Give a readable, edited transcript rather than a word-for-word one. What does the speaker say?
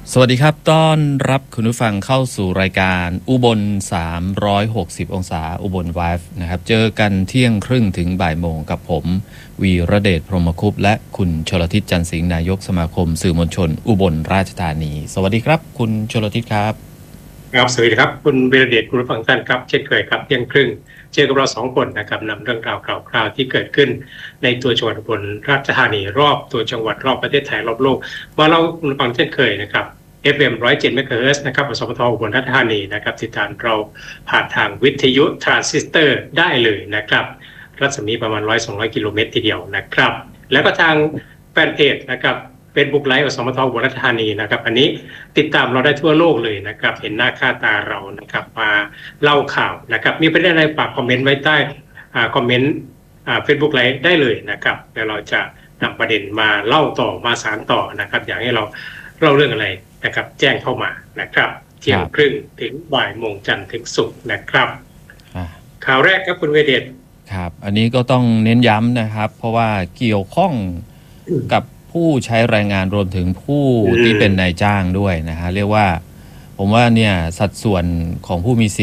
สวัสดีครับต้อนรับคุณผู้ฟังเข้าสู่รายการอุบล360องศาอุบลไวฟ์นะครับเจอกันเที่ยงครึ่งถึงบ่ายโมงกับผมวีระเดชพรหมคุปต์และคุณชลทิศจันทร์สิงห์นายกสมาคมสื่อมวลชนอุบลราชธานีสวัสดีครับคุณชลทิศครับครับสวัสดีครับคุณวีระเดชคุณผู้ฟังท่านครับเช่นเคยครับเที่ยงครึ่งเจอกับเรา2 คนนะครับนำเรื่องราวข่าวคราวที่เกิดขึ้นในตัวจังหวัดอุบลราชธานีรอบตัวจังหวัดรอบประเทศไทยรอบโลกมาเล่าคุณผู้ฟังเช่นเคยนะครับ FM 107 MHz นะครับสปทอุบลราชธานีนะครับติดตามเราผ่านทางวิทยุทรานซิสเตอร์ได้เลยนะครับรัศมีประมาณ 100-200 กิโลเมตรทีเดียวนะครับแล้วก็ทางแฟนเพจนะครับFacebook Live สปทอุบลราชธานีนะครับอันนี้ติดตามเราได้ทั่วโลกเลยนะครับเห็นหน้าค่าตาเรานะครับมาเล่าข่าวนะครับมีประเด็นอะไรฝากคอมเมนต์ไว้ใต้คอมเมนต์Facebook Live ได้เลยนะครับเดี๋ยวเราจะนำประเด็นมาเล่าต่อมาสานต่อนะครับอยากให้เราเล่าเรื่องอะไรนะครับแจ้งเข้ามานะครับเที่ยงครึ่งถึงบ่ายโมงจันทร์ถึงศุกร์นะครับข่าวแรกครับคุณเวเดชครับอันนี้ก็ต้องเน้นย้ำนะครับเพราะว่าเกี่ยวข้องกับผู้ใช้แรงงานรวมถึงผู้ที่เป็นนายจ้างด้วยนะฮะเรียกว่าผมว่าเนี่ยสัดส่วนของผู้มีสิทธิ